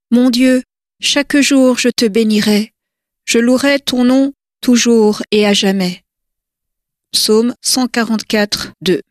Mon Dieu, chaque jour je te bénirai, je louerai ton nom toujours et à jamais. Psaume 144, 2.